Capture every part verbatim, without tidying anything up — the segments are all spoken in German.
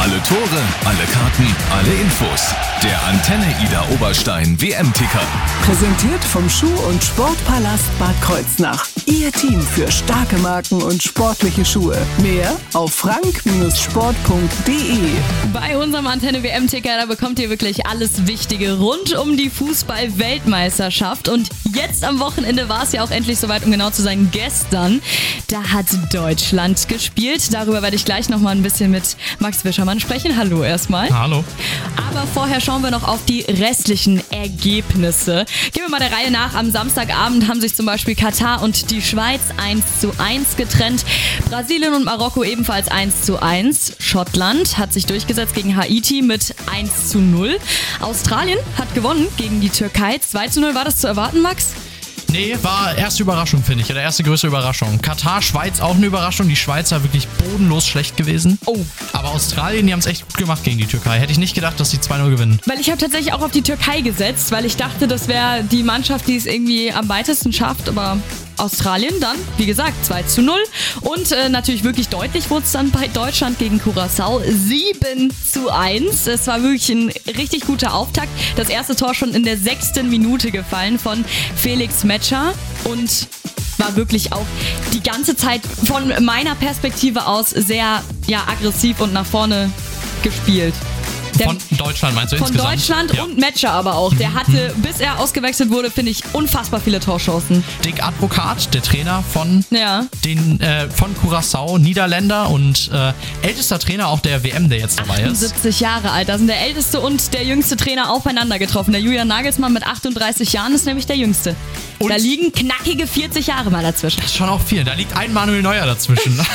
Alle Tore, alle Karten, alle Infos. Der Antenne Ida Oberstein W M-Ticker. Präsentiert vom Schuh- und Sportpalast Bad Kreuznach. Ihr Team für starke Marken und sportliche Schuhe. Mehr auf frank Sport punkt de. Bei unserem Antenne W M-Ticker, da bekommt ihr wirklich alles Wichtige rund um die Fußball-Weltmeisterschaft. Und jetzt am Wochenende war es ja auch endlich soweit, um genau zu sein, gestern. Da hat Deutschland gespielt. Darüber werde ich gleich nochmal ein bisschen mit Max Wischermann sprechen. Hallo erstmal. Hallo. Aber vorher schauen wir noch auf die restlichen Ergebnisse. Gehen wir mal der Reihe nach. Am Samstagabend haben sich zum Beispiel Katar und die Schweiz eins zu eins getrennt. Brasilien und Marokko ebenfalls eins zu eins. Schottland hat sich durchgesetzt gegen Haiti mit eins zu null. Australien hat gewonnen gegen die Türkei. zwei zu null. War das zu erwarten, Max? Nee, war erste Überraschung, finde ich. Oder erste größere Überraschung. Katar, Schweiz auch eine Überraschung. Die Schweiz war wirklich bodenlos schlecht gewesen. Oh. Aber Australien, die haben es echt gut gemacht gegen die Türkei. Hätte ich nicht gedacht, dass sie zwei null gewinnen. Weil ich habe tatsächlich auch auf die Türkei gesetzt, weil ich dachte, das wäre die Mannschaft, die es irgendwie am weitesten schafft. Aber Australien dann, wie gesagt, zwei zu null. Und äh, natürlich wirklich deutlich wurde es dann bei Deutschland gegen Curaçao sieben zu eins. Es war wirklich ein richtig guter Auftakt. Das erste Tor schon in der sechsten Minute gefallen von Felix Metscher und war wirklich auch die ganze Zeit von meiner Perspektive aus sehr ja, aggressiv und nach vorne gespielt. Der, von Deutschland meinst du von insgesamt? Deutschland ja. Und Metscher aber auch. Der hatte, bis er ausgewechselt wurde, finde ich, unfassbar viele Torchancen. Dick Advokat, der Trainer von, ja. den, äh, von Curaçao, Niederländer und äh, ältester Trainer auch der W M, der jetzt dabei ist. achtundsiebzig Jahre alt. Da sind der älteste und der jüngste Trainer aufeinander getroffen. Der Julian Nagelsmann mit achtunddreißig Jahren ist nämlich der jüngste. Und da liegen knackige vierzig Jahre mal dazwischen. Das ist schon auch viel. Da liegt ein Manuel Neuer dazwischen. Ja,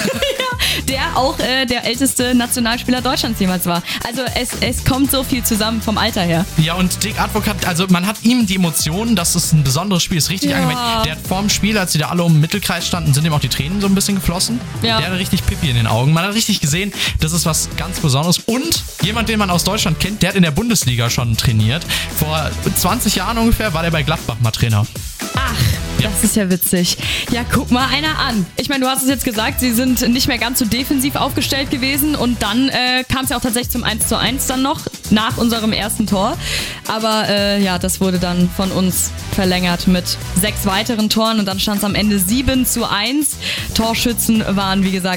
der auch äh, der älteste Nationalspieler Deutschlands jemals war. Also es, es kommt so viel zusammen vom Alter her. Ja, und Dick Advokat, also man hat ihm die Emotionen, dass es ein besonderes Spiel ist, richtig ja. angemerkt. Der hat vorm Spiel, als sie da alle um den Mittelkreis standen, sind ihm auch die Tränen so ein bisschen geflossen. Ja. Der hatte richtig Pipi in den Augen. Man hat richtig gesehen, das ist was ganz Besonderes. Und jemand, den man aus Deutschland kennt, der hat in der Bundesliga schon trainiert. Vor zwanzig Jahren ungefähr war der bei Gladbach mal Trainer. Ach, ja. Das ist ja witzig. Ja, guck mal einer an. Ich meine, du hast es jetzt gesagt, sie sind nicht mehr ganz so defensiv aufgestellt gewesen und dann äh, kam es ja auch tatsächlich zum eins zu eins dann noch, nach unserem ersten Tor. Aber äh, ja, das wurde dann von uns verlängert mit sechs weiteren Toren und dann stand es am Ende sieben zu eins. Torschützen waren, wie gesagt,